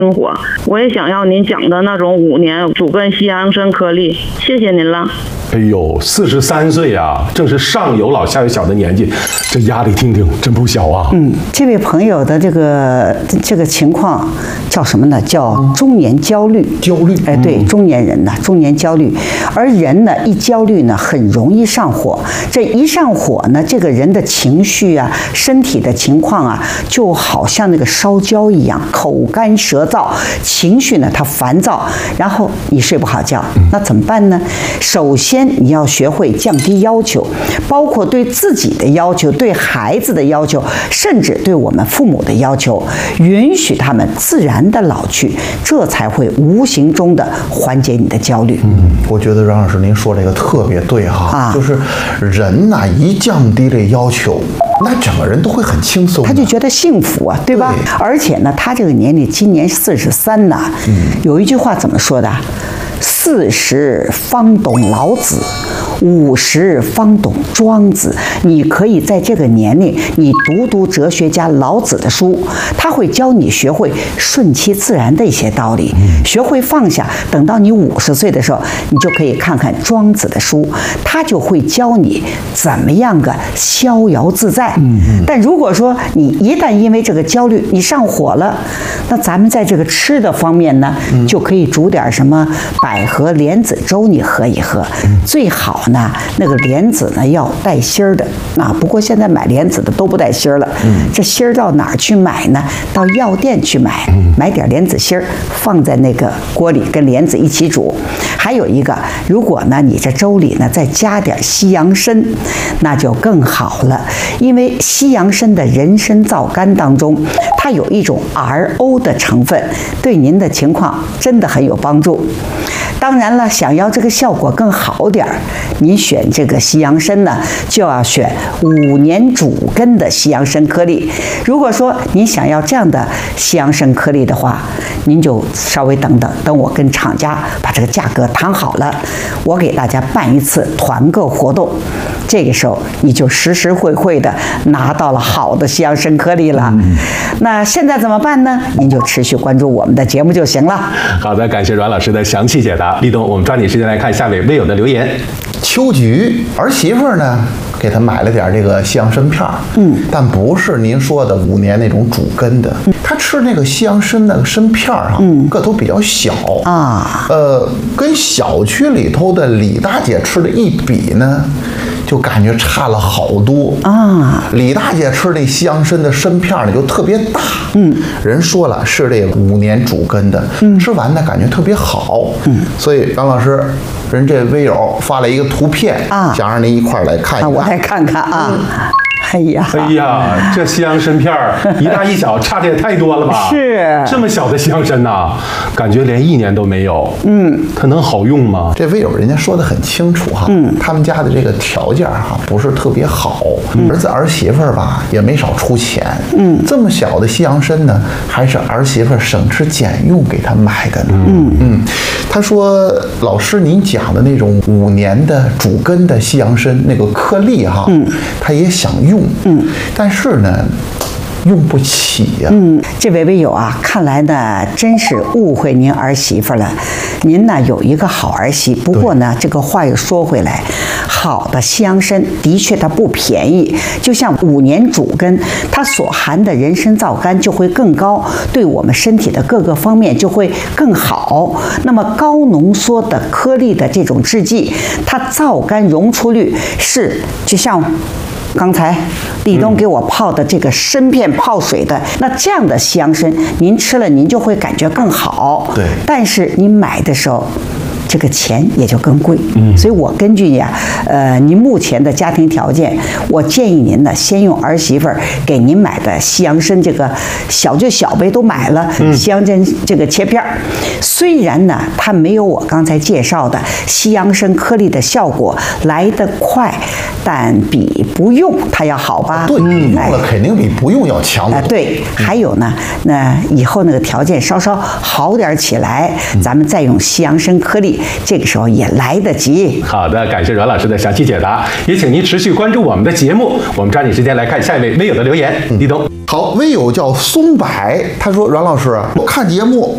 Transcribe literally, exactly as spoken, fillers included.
生活。我也想要您讲的那种五年主根西洋参颗粒，谢谢您了。 哎呦，四十三岁啊，正是上有老下有小的年纪，这压力听听真不小啊。 嗯，这位朋友的这个这个情况叫什么呢？叫中年焦虑。 焦虑， 哎，对，中年人呢，中年焦虑，而人呢一焦虑呢，很容易上火。这一上火呢，这个人的情绪啊，身体的情况啊，就好像那个烧焦一样，口干舌燥，情绪呢他烦躁，然后你睡不好觉，那怎么办呢？首先你要学会降低要求，包括对自己的要求，对孩子的要求，甚至对我们父母的要求，允许他们自然的老去，这才会无形中的缓解你的焦虑。 嗯，我觉得阮老师您说这个特别对哈，啊、就是人呐、啊、一降低这要求，那整个人都会很轻松， 他就觉得幸福啊，对吧？对，而且呢，他这个年龄今年四十三呢，嗯，有一句话怎么说的？四十方懂老子，五十方懂庄子。你可以在这个年龄，你读读哲学家老子的书，他会教你学会顺其自然的一些道理，学会放下。等到你五十岁的时候，你就可以看看庄子的书，他就会教你怎么样个逍遥自在。但如果说你一旦因为这个焦虑你上火了，那咱们在这个吃的方面呢，就可以煮点什么百合莲子粥，你喝一喝。最好呢，那个莲子呢要带芯儿的啊。不过现在买莲子的都不带芯儿了。这芯儿到哪儿去买呢？到药店去买，买点莲子芯儿，放在那个锅里跟莲子一起煮。还有一个，如果呢你这粥里呢再加点西洋参，那就更好了。因为西洋参的人参皂苷当中，它有一种 R O 的成分，对您的情况真的很有帮助。当然了，想要这个效果更好点儿，你选这个西洋参呢，就要选五年主根的西洋参颗粒。如果说您想要这样的西洋参颗粒的话，您就稍微等等，等我跟厂家把这个价格谈好了，我给大家办一次团购活动。这个时候你就实实惠惠的拿到了好的西洋参颗粒了。嗯、那现在怎么办呢？您就持续关注我们的节目就行了。 好的，感谢阮老师的详细解答。立冬，我们抓紧时间来看下位微友的留言。 秋菊儿媳妇呢，给他买了点这个西洋参片儿，嗯，但不是您说的五年那种主根的。嗯、他吃那个西洋参那个参片儿啊，嗯，个头比较小啊，呃，跟小区里头的李大姐吃的一比呢，就感觉差了好多啊。李大姐吃那西洋参的参片呢，就特别大，嗯，人说了是这个五年主根的，嗯，吃完呢感觉特别好，嗯，所以张老师，人这微友发了一个图片啊，想让您一块儿来看一看， 啊、我来看看啊。嗯哎呀， 哎呀，这西洋参片儿一大一小，差的也太多了吧？ 是这么小的西洋参呐，感觉连一年都没有。嗯，它能好用吗？ 这微友人家说的很清楚哈，嗯，他们家的这个条件哈不是特别好，嗯、儿子儿媳妇儿吧也没少出钱。嗯，这么小的西洋参呢，还是儿媳妇儿省吃俭用给他买的呢。嗯嗯，他说老师您讲的那种五年的主根的西洋参那个颗粒哈，嗯，他也想用。嗯，但是呢，用不起呀、啊。 嗯，这位微友啊，看来呢，真是误会您儿媳妇了。您呢有一个好儿媳，不过呢，这个话又说回来，好的西洋参的确它不便宜。就像五年主根，它所含的人参皂苷就会更高，对我们身体的各个方面就会更好。那么高浓缩的颗粒的这种制剂，它皂苷溶出率是就像刚才立冬给我泡的这个参片泡水的，那这样的西洋参，您吃了您就会感觉更好。 对， 但是你买的时候，这个钱也就更贵。嗯，所以我根据呀，呃，您目前的家庭条件，我建议您呢，先用儿媳妇儿给您买的西洋参这个小就小呗，都买了，嗯、西洋参这个切片儿，虽然呢，它没有我刚才介绍的西洋参颗粒的效果来得快，但比不用它要好吧？ 对，你用了肯定比不用要强啊、呃。对，还有呢，那以后那个条件稍稍好点起来，嗯、咱们再用西洋参颗粒。这个时候也来得及。 好的，感谢阮老师的详细解答，也请您持续关注我们的节目。我们抓紧时间来看下一位微友的留言。立冬， 好，微友叫松柏，他说：“阮老师，我看节目